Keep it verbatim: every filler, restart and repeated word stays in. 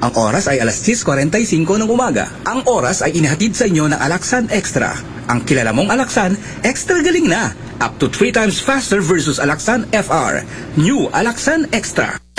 Ang oras ay alas six forty-five ng umaga. Ang oras ay inihatid sa inyo ng Alaxan Extra. Ang kilala mong Alaxan, extra galing na. Up to three times faster versus Alaxan F R. New Alaxan Extra.